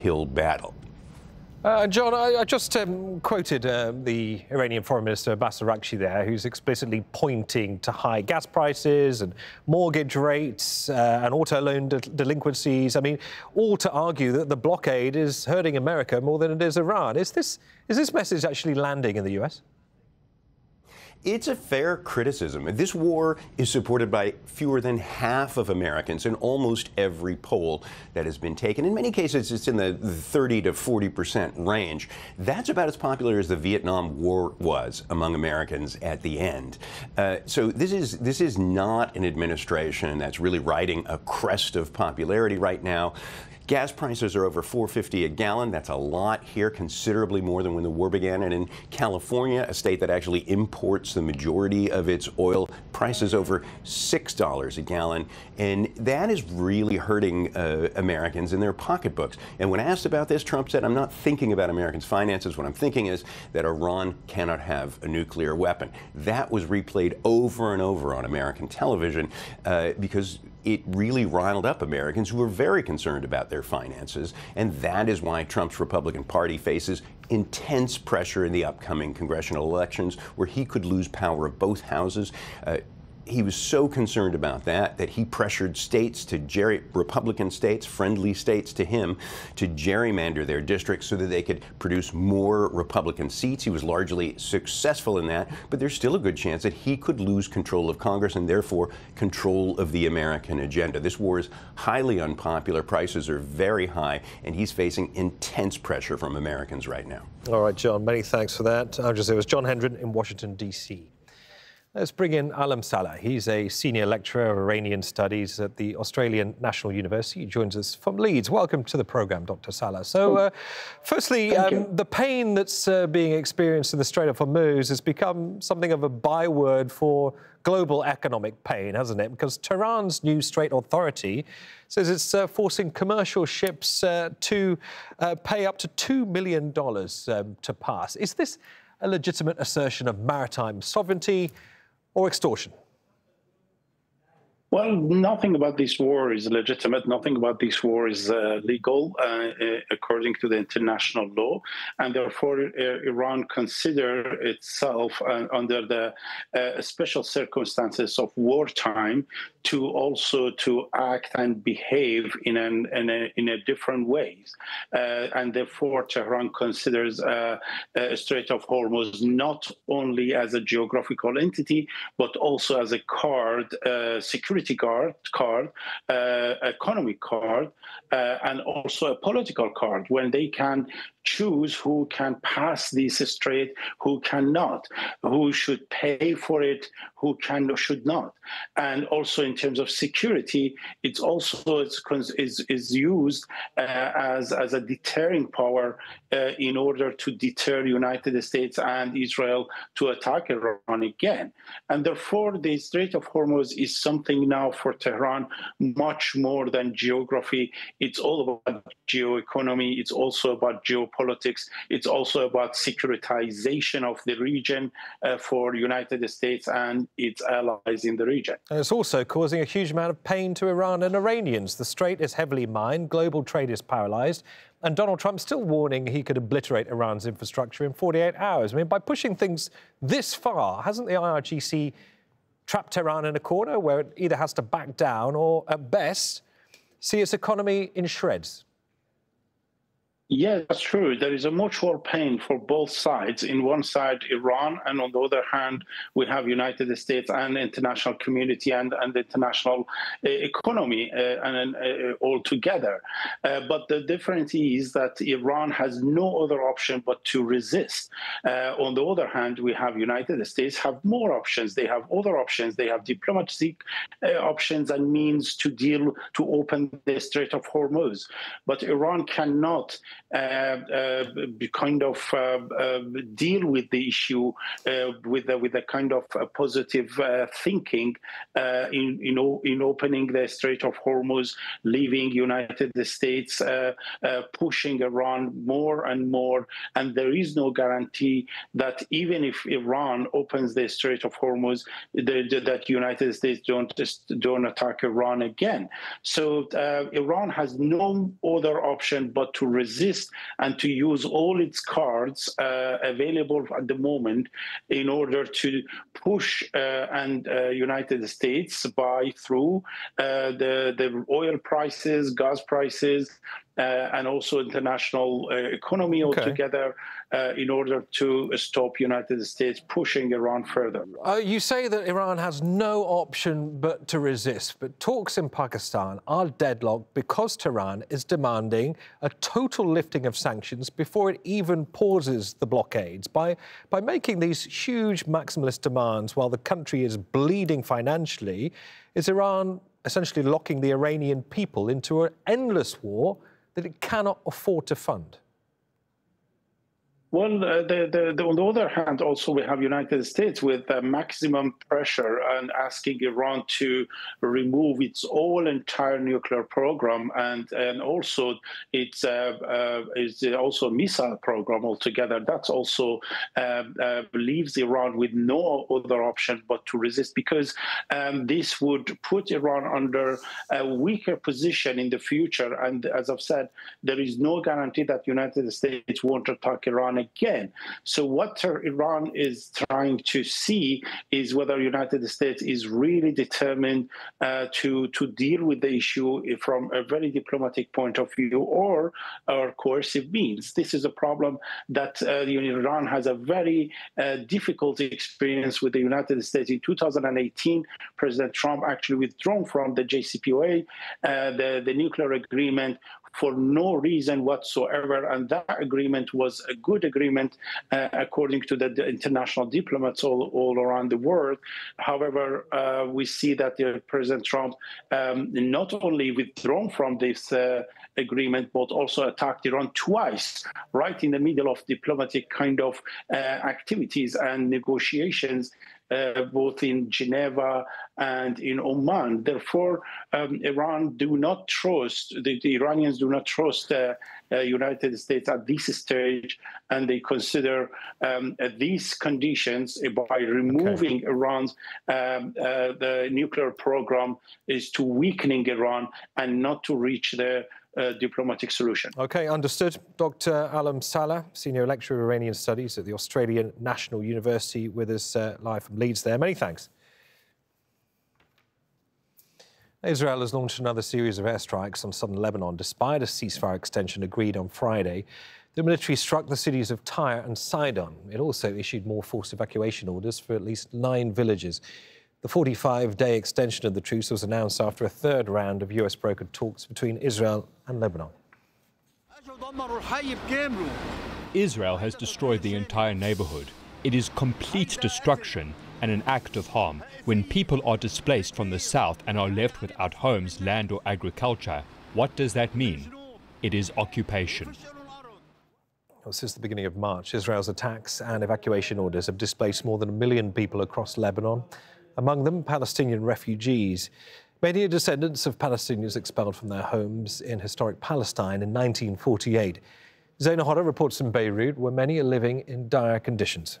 uphill battle. John, I just quoted the Iranian Foreign Minister Abbas Araghchi there, who's explicitly pointing to high gas prices and mortgage rates and auto loan delinquencies. I mean, all to argue that the blockade is hurting America more than it is Iran. Is this message actually landing in the US? It's a fair criticism. This war is supported by fewer than half of Americans in almost every poll that has been taken. In many cases, it's in the 30 to 40% range. That's about as popular as the Vietnam War was among Americans at the end. So this is not an administration that's really riding a crest of popularity right now. Gas prices are over $4.50 a gallon. That's a lot here, considerably more than when the war began. And in California, a state that actually imports the majority of its oil, prices over $6 a gallon. And that is really hurting Americans in their pocketbooks. And when asked about this, Trump said, "I'm not thinking about Americans' finances. What I'm thinking is that Iran cannot have a nuclear weapon." That was replayed over and over on American television because it really riled up Americans who were very concerned about their finances. And that is why Trump's Republican Party faces intense pressure in the upcoming congressional elections, where he could lose power of both houses. He was so concerned about that he pressured states Republican states, friendly states to him, to gerrymander their districts so that they could produce more Republican seats. He was largely successful in that, but there's still a good chance that he could lose control of Congress and therefore control of the American agenda. This war is highly unpopular. Prices are very high, and he's facing intense pressure from Americans right now. All right, John, many thanks for that. Al Jazeera's John Hendren in Washington, D.C. Let's bring in Alam Saleh. He's a senior lecturer of Iranian studies at the Australian National University. He joins us from Leeds. Welcome to the programme, Dr. Saleh. So, firstly, the pain that's being experienced in the Strait of Hormuz has become something of a byword for global economic pain, hasn't it? Because Tehran's new Strait Authority says it's forcing commercial ships to pay up to $2 million to pass. Is this a legitimate assertion of maritime sovereignty or extortion? Well, nothing about this war is legitimate. Nothing about this war is legal according to the international law. And therefore, Iran consider itself under the special circumstances of wartime to also to act and behave in a different ways. And therefore, Tehran considers Strait of Hormuz not only as a geographical entity, but also as a card, security card, economic card, and also a political card, when they can choose who can pass this strait, who cannot, who should pay for it, who can or should not. And also in terms of security, it's also is used as a deterring power in order to deter United States and Israel to attack Iran again. And therefore, the Strait of Hormuz is something now for Tehran much more than geography. It's all about geoeconomy. It's also about geopolitics. It's also about securitization of the region for United States and its allies in the region. And it's also causing a huge amount of pain to Iran and Iranians. The strait is heavily mined, global trade is paralyzed, and Donald Trump's still warning he could obliterate Iran's infrastructure in 48 hours. I mean, by pushing things this far, hasn't the IRGC trapped Tehran in a corner where it either has to back down or, at best, see its economy in shreds? Yeah, that's true. There is a mutual pain for both sides. In one side, Iran, and on the other hand, we have United States and the international community and the international economy all together. But the difference is that Iran has no other option but to resist. On the other hand, we have United States have more options. They have other options. They have diplomatic options and means to open the Strait of Hormuz. But Iran cannot kind of deal with the issue with a kind of positive thinking in opening the Strait of Hormuz, leaving United States, pushing Iran more and more, and there is no guarantee that even if Iran opens the Strait of Hormuz, that United States don't attack Iran again. So Iran has no other option but to resist and to use all its cards available at the moment in order to push and United States buy through the oil prices, gas prices, and also international economy altogether in order to stop United States pushing Iran further. You say that Iran has no option but to resist, but talks in Pakistan are deadlocked because Tehran is demanding a total lifting of sanctions before it even pauses the blockades. By making these huge maximalist demands while the country is bleeding financially, is Iran essentially locking the Iranian people into an endless war that it cannot afford to fund? Well, on the other hand, also we have United States with maximum pressure and asking Iran to remove its whole entire nuclear program and also its also missile program altogether. That's also leaves Iran with no other option but to resist, because this would put Iran under a weaker position in the future. And as I've said, there is no guarantee that United States won't attack Iran again. So what Iran is trying to see is whether United States is really determined to deal with the issue from a very diplomatic point of view or coercive means. This is a problem that Iran has a very difficult experience with the United States. In 2018, President Trump actually withdrew from the JCPOA, the nuclear agreement, for no reason whatsoever, and that agreement was a good agreement according to the international diplomats all around the world. However, we see that President Trump not only withdrawn from this agreement, but also attacked Iran twice, right in the middle of diplomatic kind of activities and negotiations, both in Geneva and in Oman. Therefore, Iranians do not trust the United States at this stage, and they consider these conditions by removing Iran's the nuclear program is to weakening Iran and not to reach the diplomatic solution. OK, understood. Dr. Alam Saleh, Senior Lecturer of Iranian Studies at the Australian National University, with us live from Leeds there. Many thanks. Israel has launched another series of airstrikes on southern Lebanon. Despite a ceasefire extension agreed on Friday, the military struck the cities of Tyre and Sidon. It also issued more forced evacuation orders for at least 9 villages. The 45-day extension of the truce was announced after a third round of US-brokered talks between Israel and Lebanon. Israel has destroyed the entire neighborhood. It is complete destruction and an act of harm. When people are displaced from the south and are left without homes, land or agriculture, what does that mean? It is occupation. Well, since the beginning of March, Israel's attacks and evacuation orders have displaced more than 1 million people across Lebanon. Among them, Palestinian refugees. Many are descendants of Palestinians expelled from their homes in historic Palestine in 1948. Zaina Hodder reports from Beirut, where many are living in dire conditions.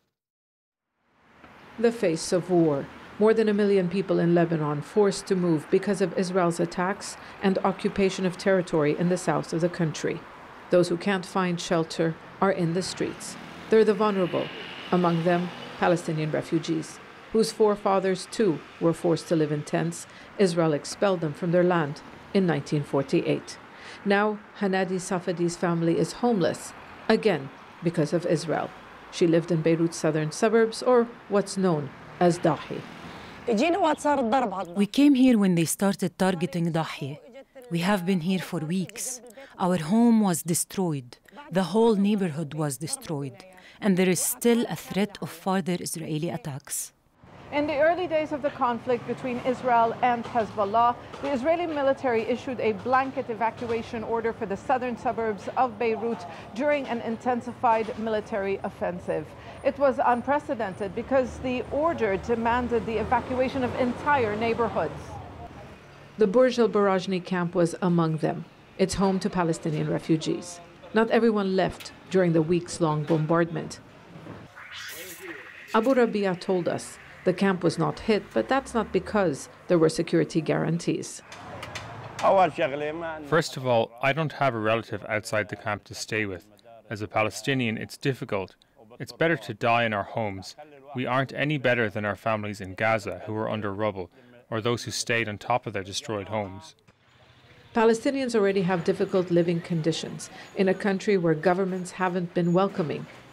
The face of war. More than 1 million people in Lebanon forced to move because of Israel's attacks and occupation of territory in the south of the country. Those who can't find shelter are in the streets. They're the vulnerable, among them Palestinian refugees, whose forefathers too were forced to live in tents. Israel expelled them from their land in 1948. Now, Hanadi Safadi's family is homeless, again because of Israel. She lived in Beirut's southern suburbs, or what's known as Dahi. We came here when they started targeting Dahi. We have been here for weeks. Our home was destroyed. The whole neighborhood was destroyed. And there is still a threat of further Israeli attacks. In the early days of the conflict between Israel and Hezbollah, the Israeli military issued a blanket evacuation order for the southern suburbs of Beirut during an intensified military offensive. It was unprecedented because the order demanded the evacuation of entire neighborhoods. The Burj al-Barajni camp was among them. It's home to Palestinian refugees. Not everyone left during the weeks-long bombardment. Abu Rabia told us the camp was not hit, but that's not because there were security guarantees. First of all, I don't have a relative outside the camp to stay with. As a Palestinian, it's difficult. It's better to die in our homes. We aren't any better than our families in Gaza who are under rubble, or those who stayed on top of their destroyed homes. Palestinians already have difficult living conditions in a country where governments haven't been welcoming,